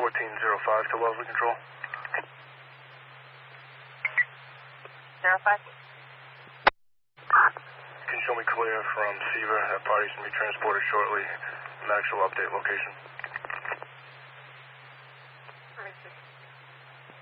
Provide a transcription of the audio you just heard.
1405 to Wellesley Control. 05. Can you show me clear from Seaver? That party's going to be transported shortly. An actual update location. Let me see.